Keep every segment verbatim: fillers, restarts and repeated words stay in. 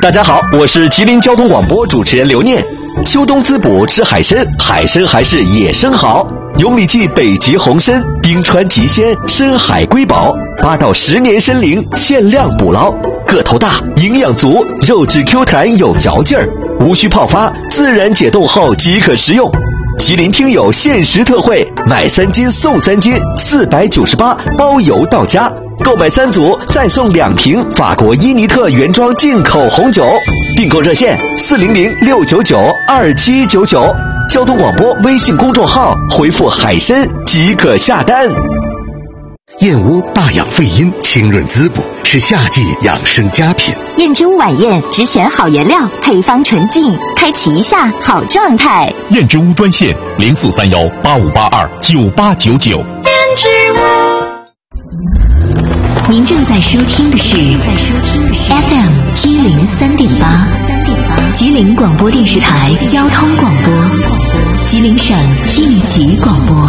大家好，我是吉林交通广播主持人刘念。秋冬滋补吃海参，海参还是野生好。有米记北极红参、冰川极鲜、深海瑰宝，八到十年参龄，限量捕捞，个头大，营养足，肉质 Q 弹有嚼劲儿，无需泡发，自然解冻后即可食用。吉林听友限时特惠，买三斤送三斤，四百九十八，包邮到家。购买三组再送两瓶法国伊尼特原装进口红酒，订购热线四零零六九九二七九九，交通广播微信公众号回复海参即可下单。 燕窝大养肺阴，清润滋补，是夏季养生佳品。 燕之屋晚宴只选好原料，配方纯净，开启一下好状态。 燕之屋专线零四三幺八五八二九八九九。 燕之屋。您正在收听的是 F M 一零三点八，吉林广播电视台交通广播，吉林省一级广播。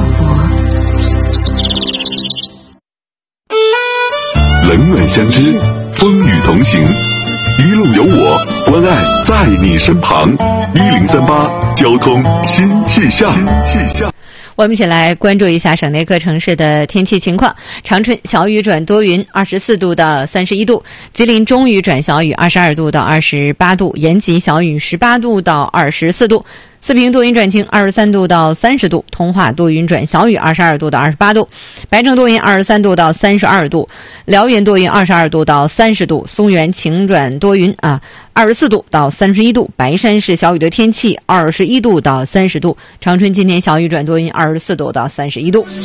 冷暖相知，风雨同行，一路有我，关爱在你身旁。一零三八交通新气象。新气象。 我们一起来关注一下省内各城市的天气情况。长春小雨转多云，二十四度到三十一度；吉林中雨转小雨，二十二度到二十八度；延吉小雨，十八度到二十四度；四平多云转晴，二十三度到三十度；通化多云转小雨，二十二度到二十八度；白城多云，二十三度到三十二度；辽源多云，二十二度到三十度；松原晴转多云啊。二十四度到三十一度，白山是小雨的天气，二十一度到三十度。长春今天小雨转多云，二十四度到三十一度。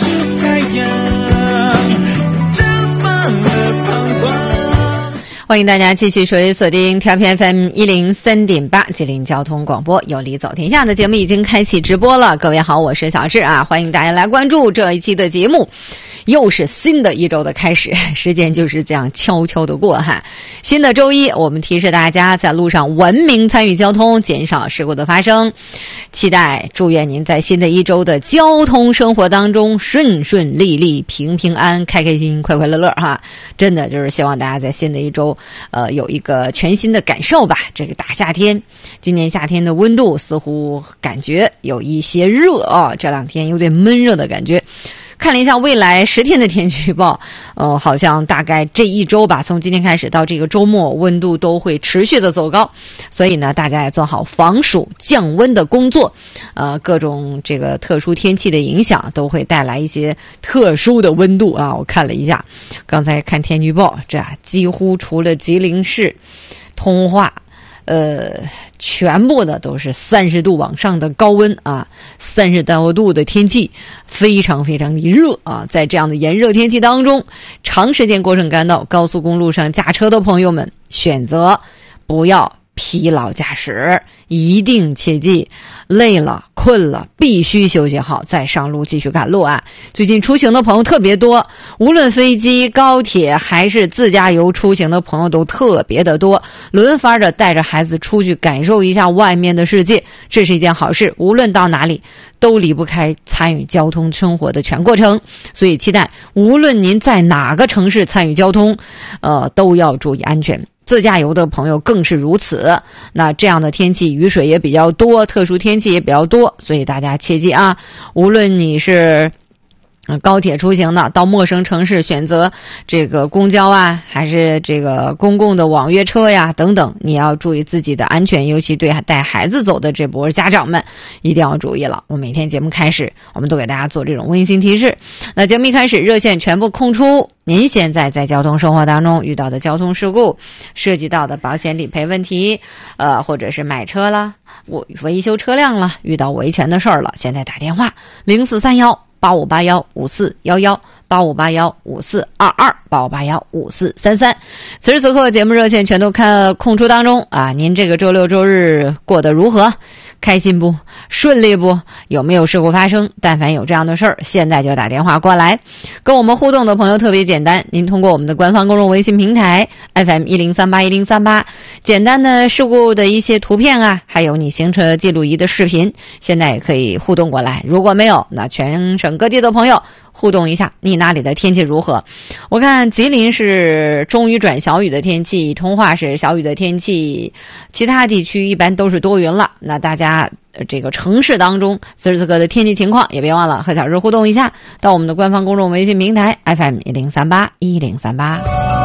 欢迎大家继续收听锁定调频 F M 一零三点八吉林交通广播，有理走天下的节目已经开启直播了。各位好，我是小志啊，欢迎大家来关注这一期的节目。又是新的一周的开始，时间就是这样悄悄的过哈。新的周一，我们提示大家在路上文明参与交通，减少事故的发生。期待祝愿您在新的一周的交通生活当中顺顺利利、平平安、开开心、快快乐乐哈。真的就是希望大家在新的一周，呃，有一个全新的感受吧。这个大夏天，今年夏天的温度似乎感觉有一些热啊，这两天有点闷热的感觉。看了一下未来十天的天气预报，呃，好像大概这一周吧，从今天开始到这个周末，温度都会持续的走高，所以呢，大家也做好防暑降温的工作。呃，各种这个特殊天气的影响都会带来一些特殊的温度啊。我看了一下，刚才看天气预报，这几乎除了吉林市、通化。呃，全部的都是三十度往上的高温啊，三十多度的天气，非常非常的热啊！在这样的炎热天气当中，长时间过省干道、高速公路上驾车的朋友们，选择不要疲劳驾驶，一定切记，累了、困了，必须休息好，再上路继续赶路啊！最近出行的朋友特别多，无论飞机、高铁还是自驾游出行的朋友都特别的多，轮番的带着孩子出去感受一下外面的世界，这是一件好事。无论到哪里，都离不开参与交通生活的全过程，所以期待无论您在哪个城市参与交通，呃，都要注意安全。自驾游的朋友更是如此，那这样的天气雨水也比较多，特殊天气也比较多，所以大家切记啊，无论你是高铁出行的，到陌生城市选择这个公交啊，还是这个公共的网约车呀等等，你要注意自己的安全，尤其对带孩子走的这波家长们一定要注意了。我每天节目开始，我们都给大家做这种温馨提示。那节目一开始，热线全部空出，您现在在交通生活当中遇到的交通事故，涉及到的保险理赔问题，呃，或者是买车了，我维修车辆了，遇到维权的事儿了，现在打电话零四三幺八五八幺五四幺幺八五八幺五四二二八五八幺五四三三。此时此刻节目热线全都看空出当中啊！您这个周六周日过得如何？开心不？顺利不？有没有事故发生？但凡有这样的事儿，现在就打电话过来。跟我们互动的朋友特别简单，您通过我们的官方公众微信平台 F M 一零三八一零三八，简单的事故的一些图片啊，还有你行车记录仪的视频，现在也可以互动过来。如果没有，那全省各地的朋友互动一下，你那里的天气如何？我看吉林是中雨转小雨的天气，通化是小雨的天气，其他地区一般都是多云了。那大家这个城市当中此时此刻的天气情况也别忘了和小志互动一下，到我们的官方公众微信平台 F M 一零三八一零三八。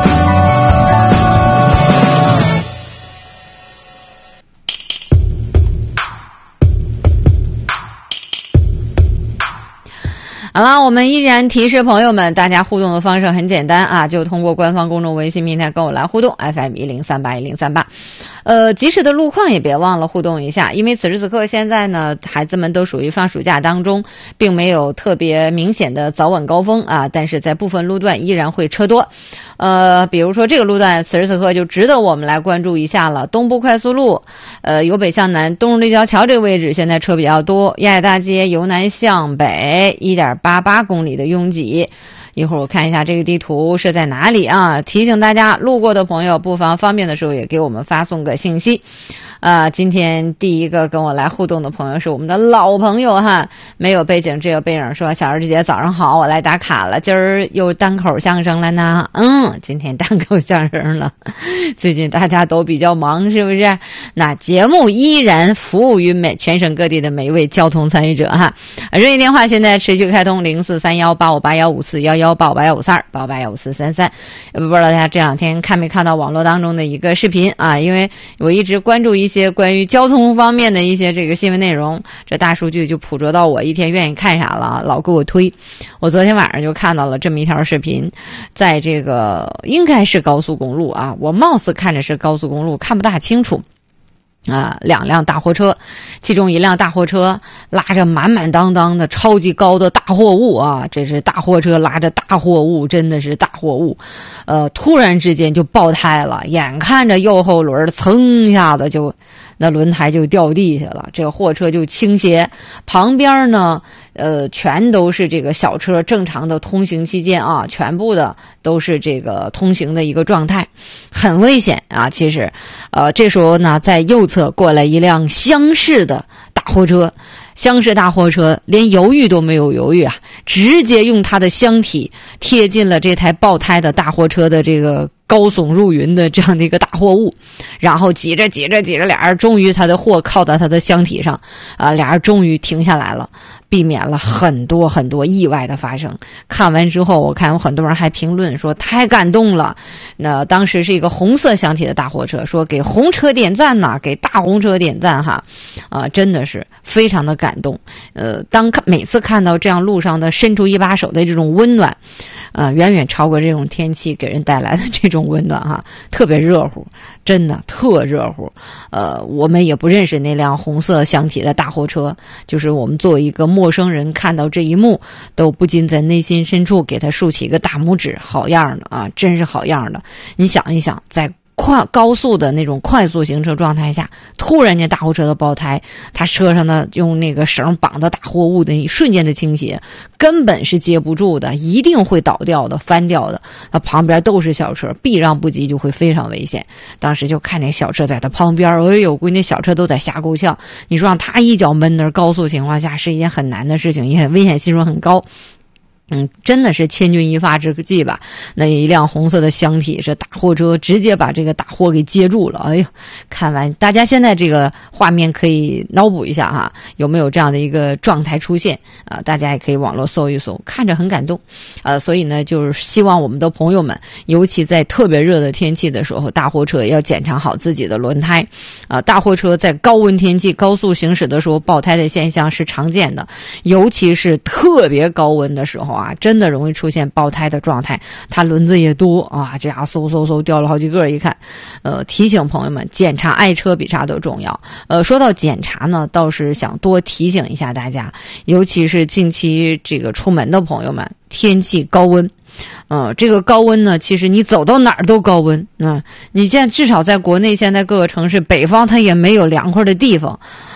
好了，我们依然提示朋友们，大家互动的方式很简单啊，就通过官方公众微信平台跟我来互动 F M 一零三八一零三八。呃，及时的路况也别忘了互动一下，因为此时此刻现在呢，孩子们都属于放暑假当中，并没有特别明显的早晚高峰啊，但是在部分路段依然会车多。呃，比如说这个路段此时此刻就值得我们来关注一下了。东部快速路，呃，由北向南，东入立交桥这个位置现在车比较多，亚海大街由南向北 一点八八公里的拥挤。一会儿我看一下这个地图是在哪里啊？提醒大家，路过的朋友不妨方便的时候也给我们发送个信息。啊，今天第一个跟我来互动的朋友是我们的老朋友哈，没有背景只有背影，说小日姐早上好，我来打卡了，今儿又单口相声了呢。嗯，今天单口相声了，最近大家都比较忙是不是？那节目依然服务于每全省各地的每一位交通参与者哈。热线电话现在持续开通零四三幺八五八幺五四幺幺八五八幺五三二八五八幺五四三三。不知道大家这两天看没看到网络当中的一个视频啊？因为我一直关注一些一些关于交通方面的一些这个新闻内容，这大数据就捕捉到我一天愿意看啥了，老给我推。我昨天晚上就看到了这么一条视频，在这个应该是高速公路啊，我貌似看着是高速公路，看不大清楚。啊，两辆大货车，其中一辆大货车拉着满满当当的超级高的大货物啊，这是大货车拉着大货物，真的是大货物。呃，突然之间就爆胎了，眼看着右后轮噌一下子就那轮胎就掉地下了，这个货车就倾斜，旁边呢呃全都是这个小车正常的通行期间啊，全部的都是这个通行的一个状态，很危险啊。其实呃这时候呢，在右侧过来一辆厢式的大货车，厢式大货车连犹豫都没有犹豫啊，直接用它的箱体贴近了这台爆胎的大货车的这个高耸入云的这样的一个大货物，然后挤着挤着挤着，俩人终于他的货靠到他的箱体上啊，俩人终于停下来了，避免了很多很多意外的发生。看完之后，我看有很多人还评论说太感动了。那当时是一个红色箱体的大货车，说给红车点赞呐、啊，给大红车点赞哈，啊，真的是非常的感动。呃，当看每次看到这样路上的伸出一把手的这种温暖。啊、呃，远远超过这种天气给人带来的这种温暖哈，特别热乎，真的特热乎。呃，我们也不认识那辆红色箱体的大货车，就是我们作为一个陌生人看到这一幕，都不禁在内心深处给他竖起一个大拇指，好样的啊，真是好样的。你想一想，在快高速的那种快速行车状态下，突然间大货车的爆胎，他车上呢用那个绳绑的大货物的一瞬间的倾斜，根本是接不住的，一定会倒掉的，翻掉的。那旁边都是小车，避让不及就会非常危险。当时就看那小车在他旁边，哎呦，估计那小车都在吓够呛。你说让他一脚闷那儿，高速情况下是一件很难的事情，也很危险系数很高。嗯，真的是千钧一发之际吧。那一辆红色的箱体是大货车，直接把这个大货给接住了。哎呦，看完大家现在这个画面可以脑补一下哈，有没有这样的一个状态出现啊、呃？大家也可以网络搜一搜，看着很感动。呃，所以呢，就是希望我们的朋友们，尤其在特别热的天气的时候，大货车要检查好自己的轮胎。啊、呃，大货车在高温天气高速行驶的时候，爆胎的现象是常见的，尤其是特别高温的时候。啊，真的容易出现爆胎的状态，它轮子也多啊，这样嗖嗖嗖掉了好几个。一看，呃，提醒朋友们，检查爱车比啥都重要。呃，说到检查呢，倒是想多提醒一下大家，尤其是近期这个出门的朋友们，天气高温。呃，这个高温呢，其实你走到哪儿都高温。嗯、呃，你现在至少在国内，现在各个城市，北方它也没有凉快的地方。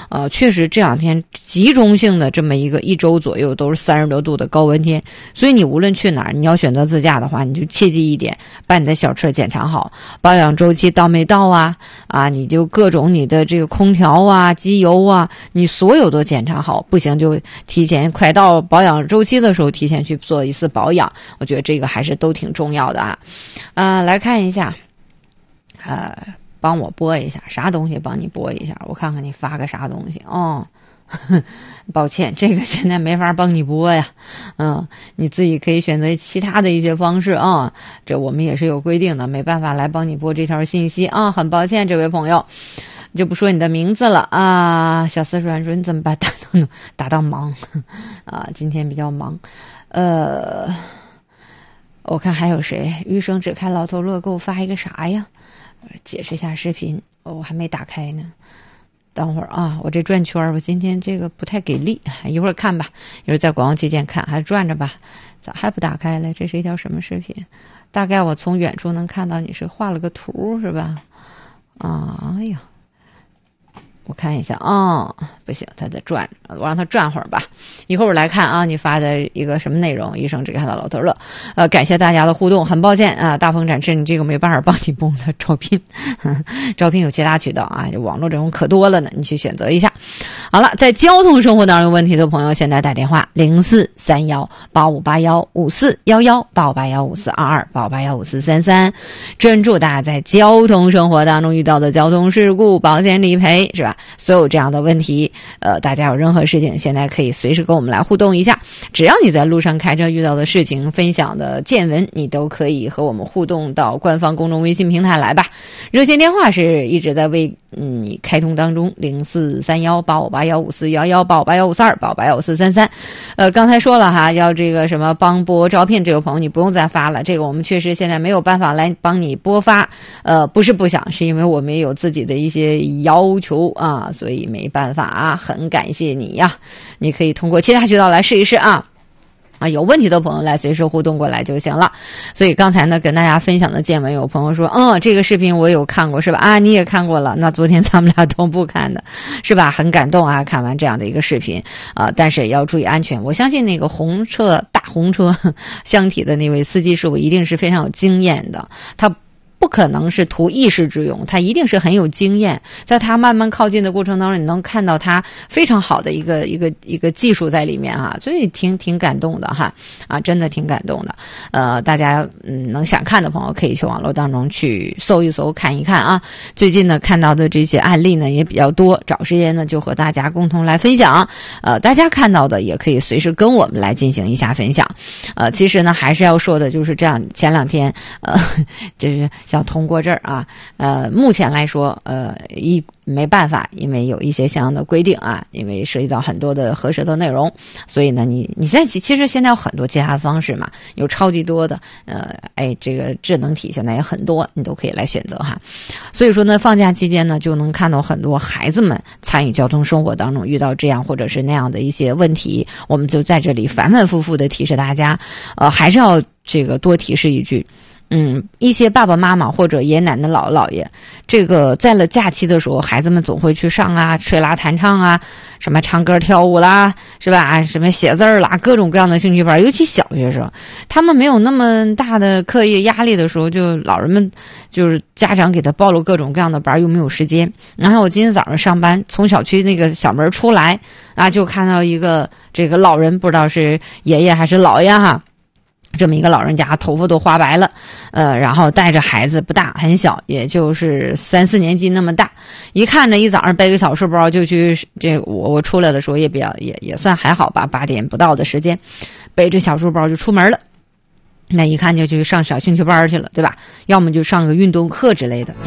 呃，确实这两天集中性的这么一个一周左右都是三十多度的高温天，所以你无论去哪儿，你要选择自驾的话，你就切记一点，把你的小车检查好，保养周期到没到啊？啊，你就各种你的这个空调啊、机油啊，你所有都检查好，不行就提前快到保养周期的时候提前去做一次保养，我觉得这个还是都挺重要的啊。啊，来看一下，呃。帮我播一下，啥东西帮你播一下，我看看你发个啥东西哦。抱歉，这个现在没法帮你播呀，嗯，你自己可以选择其他的一些方式啊，这我们也是有规定的，没办法来帮你播这条信息啊，很抱歉，这位朋友，就不说你的名字了啊。小四说说你怎么把打到打到忙啊？今天比较忙，呃，我看还有谁？余生只看老头乐，给我发一个啥呀？解释一下视频，哦，我还没打开呢。等会儿啊，我这转圈我今天这个不太给力，一会儿看吧，一会儿在广告期间看，还转着吧。咋还不打开了？这是一条什么视频？大概我从远处能看到你是画了个图是吧？啊，哎呀。我看一下啊、哦，不行，他在转，我让他转会儿吧。一会儿我来看啊，你发的一个什么内容？医生只看到老头乐，呃，感谢大家的互动，很抱歉啊，大鹏展翅，你这个没办法帮你播的招聘，呵呵招聘有其他渠道啊，网络这种可多了呢，你去选择一下。好了，在交通生活当中有问题的朋友，现在打电话零四三幺八五八幺五四幺幺八五八幺五四二二八五八幺五四三三，珍祝大家在交通生活当中遇到的交通事故保险理赔是吧？所有这样的问题，呃，大家有任何事情，现在可以随时跟我们来互动一下。只要你在路上开车遇到的事情、分享的见闻，你都可以和我们互动到官方公众微信平台来吧。热线电话是一直在为嗯你开通当中，零四三幺八五八幺五四幺幺八五八幺五四二八五八幺五四三三。呃，刚才说了哈，要这个什么帮播招聘，这个朋友你不用再发了，这个我们确实现在没有办法来帮你播发。呃，不是不想，是因为我们也有自己的一些要求啊。啊，所以没办法啊，很感谢你呀，你可以通过其他渠道来试一试啊。啊，有问题的朋友来随时互动过来就行了。所以刚才呢，跟大家分享的见闻，有朋友说，嗯，这个视频我有看过，是吧？啊，你也看过了，那昨天咱们俩同步看的，是吧？很感动啊，看完这样的一个视频啊，但是也要注意安全。我相信那个红车大红车箱体的那位司机师傅一定是非常有经验的，他不可能是图一时之用，他一定是很有经验，在他慢慢靠近的过程当中，你能看到他非常好的一个一个一个技术在里面啊，所以挺挺感动的哈，啊，真的挺感动的。呃，大家嗯能想看的朋友可以去网络当中去搜一搜看一看啊。最近呢看到的这些案例呢也比较多，找时间呢就和大家共同来分享。呃，大家看到的也可以随时跟我们来进行一下分享。呃，其实呢还是要说的就是这样，前两天呃就是。想通过这儿啊，呃，目前来说，呃，一没办法，因为有一些相应的规定啊，因为涉及到很多的核实的内容，所以呢，你你现在其实现在有很多其他的方式嘛，有超级多的，呃，哎，这个智能体现在也很多，你都可以来选择哈。所以说呢，放假期间呢，就能看到很多孩子们参与交通生活当中遇到这样或者是那样的一些问题，我们就在这里反反复复的提示大家，呃，还是要这个多提示一句。嗯，一些爸爸妈妈或者爷爷奶奶、姥姥姥爷，这个在了假期的时候，孩子们总会去上啊，吹拉弹唱啊，什么唱歌跳舞啦，是吧？什么写字儿啦，各种各样的兴趣班，尤其小学生，他们没有那么大的课业压力的时候，就老人们就是家长给他报了各种各样的班，又没有时间。然后我今天早上上班，从小区那个小门出来啊，就看到一个这个老人，不知道是爷爷还是姥爷哈。这么一个老人家，头发都花白了，呃，然后带着孩子不大，很小，也就是三四年级那么大。一看着一早上背个小书包就去，这个我我出来的时候也比较也也算还好吧，八点不到的时间，背着小书包就出门了。那一看就去上小兴趣班去了，对吧？要么就上个运动课之类的。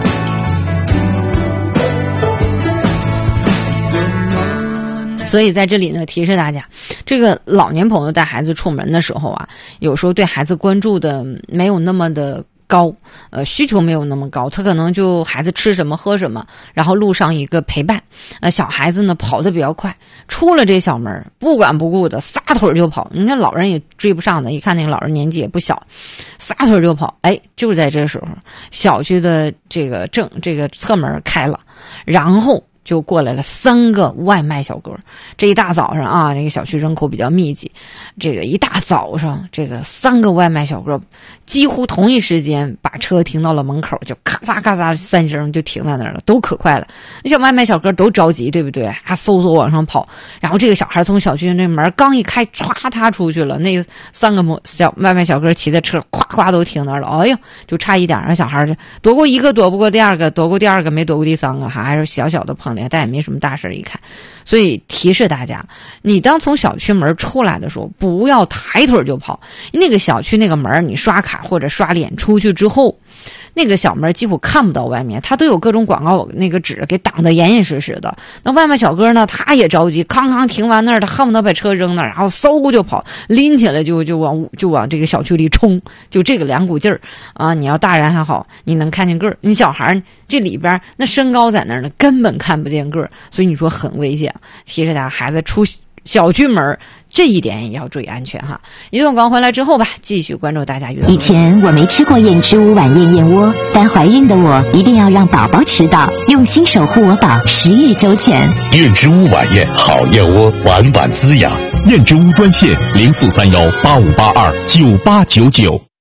所以在这里呢，提示大家，这个老年朋友带孩子出门的时候啊，有时候对孩子关注的没有那么的高，呃，需求没有那么高，他可能就孩子吃什么喝什么，然后路上一个陪伴。呃，小孩子呢跑得比较快，出了这小门不管不顾的撒腿就跑，你看老人也追不上的，一看那个老人年纪也不小，撒腿就跑。哎，就在这时候，小区的这个正这个侧门开了，然后就过来了三个外卖小哥。这一大早上啊，这个小区人口比较密集，这个一大早上，这个三个外卖小哥几乎同一时间把车停到了门口，就咔嚓咔嚓三声就停在那儿了，都可快了。那小外卖小哥都着急，对不对？啊，嗖嗖往上跑。然后这个小孩从小区那门刚一开，歘，他出去了。那三个小外卖小哥骑的车，咵咵都停那儿了。哎呦，就差一点，让小孩躲过一个，躲不过第二个，躲过第二个没躲过第三个，还是小小的碰脸，但也没什么大事。一看，所以提示大家，你当从小区门出来的时候，不要抬腿就跑。那个小区那个门，你刷卡或者刷脸出去之后，那个小门几乎看不到外面，它都有各种广告那个纸给挡得严严实实的。那外卖小哥呢，他也着急，康康停完那儿，他恨不得把车扔那儿，然后嗖就跑，拎起来就就往就往这个小区里冲，就这个两股劲儿啊！你要大人还好，你能看见个儿，你小孩这里边那身高在那儿呢，根本看不见个儿，所以你说很危险。提示大家，孩子出小区门这一点也要注意安全哈。移动广回来之后吧，继续关注大家娱乐。 以前我没吃过燕之屋晚宴燕窝，但怀孕的我一定要让宝宝吃到，用心守护我宝，食欲周全。 燕之屋晚宴好燕窝，晚晚滋养。燕之屋专线零四三幺八五八二九八九九。